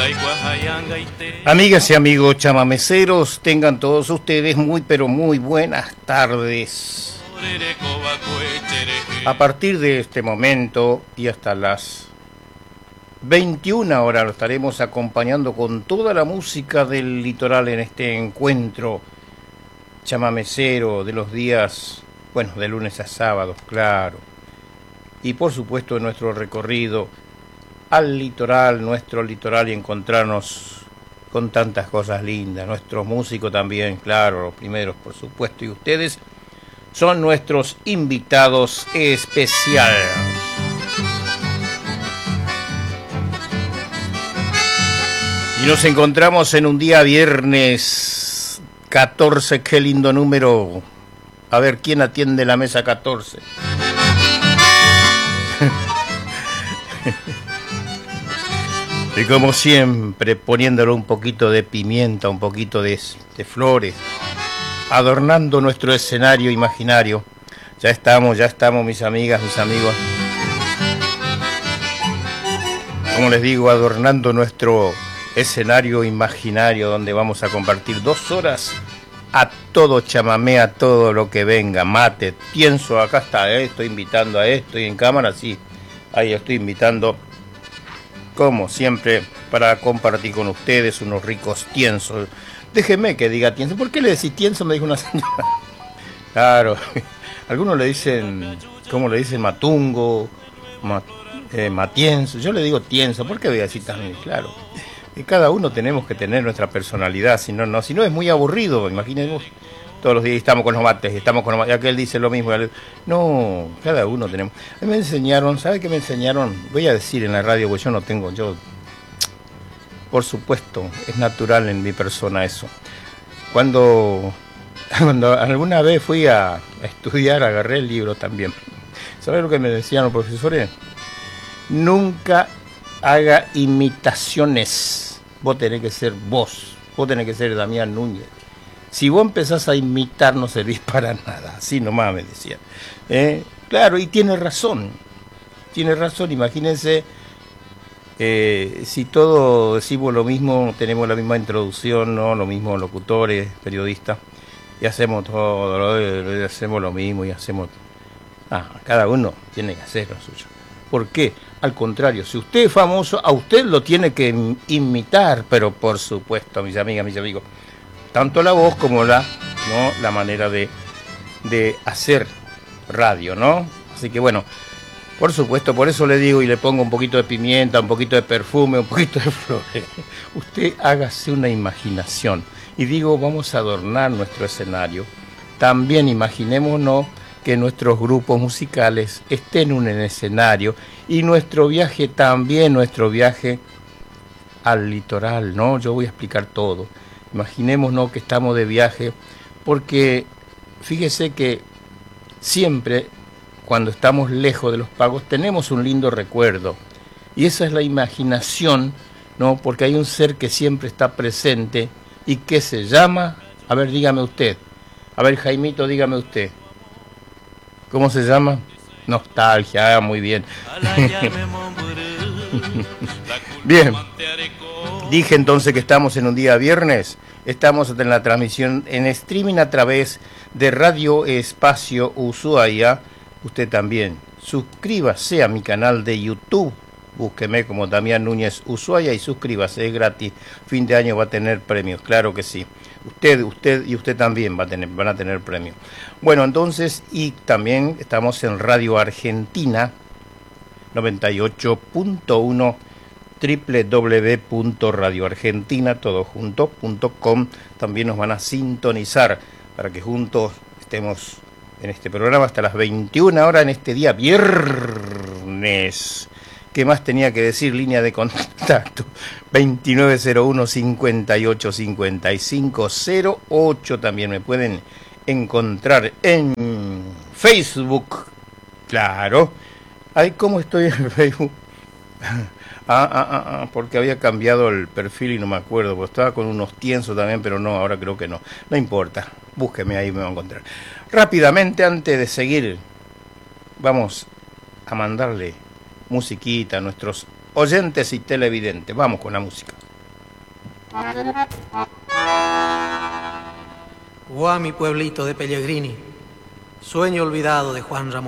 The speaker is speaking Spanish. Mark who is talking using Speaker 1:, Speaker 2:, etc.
Speaker 1: Amigas y amigos chamameceros, tengan todos ustedes muy pero muy buenas tardes. A partir de este momento y hasta las 21 horas lo estaremos acompañando con toda la música del litoral en este encuentro chamamecero de los días, bueno, de lunes a sábados, claro. Y por supuesto en nuestro recorrido al litoral, nuestro litoral, y encontrarnos con tantas cosas lindas. Nuestros músicos también, claro, los primeros por supuesto, y ustedes son nuestros invitados especiales. Y nos encontramos en un día viernes 14, qué lindo número. A ver, ¿quién atiende la mesa 14? Y como siempre, poniéndole un poquito de pimienta, un poquito de flores, adornando nuestro escenario imaginario. Ya estamos, mis amigas, mis amigos. Como les digo, adornando nuestro escenario imaginario, donde vamos a compartir 2 horas a todo chamamé, a todo lo que venga, mate, pienso, acá está, estoy invitando a esto, y en cámara, sí, ahí estoy invitando, como siempre, para compartir con ustedes unos ricos tienzos. Déjeme que diga tienzo. ¿Por qué le decís tienzo? Me dijo una señora. Claro, algunos le dicen, ¿cómo le dicen? Matungo, matienzo. Yo le digo tienzo. ¿Por qué voy a decir también? Claro, y cada uno tenemos que tener nuestra personalidad, si no es muy aburrido. Imagínense, todos los días estamos con los mates, y aquel dice lo mismo. No, cada uno tenemos. A mí me enseñaron, ¿sabe qué me enseñaron? Voy a decir en la radio, porque por supuesto, es natural en mi persona eso. Cuando alguna vez fui a estudiar, agarré el libro también. ¿Sabes lo que me decían los profesores? Nunca haga imitaciones. Vos tenés que ser vos tenés que ser Damián Núñez. Si vos empezás a imitar, no servís para nada. Así nomás me decían. Claro, y tiene razón, imagínense. Si todos decimos lo mismo, tenemos la misma introducción, ¿no? Lo mismo locutores, periodistas, y hacemos todo, hacemos lo mismo y hacemos... cada uno tiene que hacer lo suyo. ¿Por qué? Al contrario, si usted es famoso, a usted lo tiene que imitar, pero por supuesto, mis amigas, mis amigos, tanto la voz como la manera de hacer radio, ¿no? Así que bueno, por supuesto, por eso le digo y le pongo un poquito de pimienta, un poquito de perfume, un poquito de flores. Usted hágase una imaginación. Y digo, vamos a adornar nuestro escenario. También imaginémonos que nuestros grupos musicales estén en el escenario. Y nuestro viaje también, nuestro viaje al litoral, ¿no? Yo voy a explicar todo. Imaginémonos que estamos de viaje, porque fíjese que siempre, cuando estamos lejos de los pagos, tenemos un lindo recuerdo. Y esa es la imaginación, ¿no? Porque hay un ser que siempre está presente y que se llama... A ver, dígame usted. A ver, Jaimito, dígame usted. ¿Cómo se llama? Nostalgia, muy bien. Bien. Dije entonces que estamos en un día viernes. Estamos en la transmisión en streaming a través de Radio Espacio Ushuaia. Usted también suscríbase a mi canal de YouTube, búsqueme como Damián Núñez Ushuaia y suscríbase, es gratis. Fin de año va a tener premios, claro que sí. Usted también van a tener premios. Bueno, entonces, y también estamos en Radio Argentina 98.1, www.radioargentina.com. También nos van a sintonizar para que juntos estemos en este programa hasta las 21 horas en este día viernes. ¿Qué más tenía que decir? Línea de contacto 2901-585508. También me pueden encontrar en Facebook. Claro. Ay, ¿cómo estoy en Facebook? Porque había cambiado el perfil y no me acuerdo, porque estaba con unos tienzos también, pero no, ahora creo que no. No importa, búsqueme ahí, me va a encontrar. Rápidamente, antes de seguir, vamos a mandarle musiquita a nuestros oyentes y televidentes. Vamos con la música.
Speaker 2: Guá, mi pueblito de Pellegrini, sueño olvidado de Juan Ramón.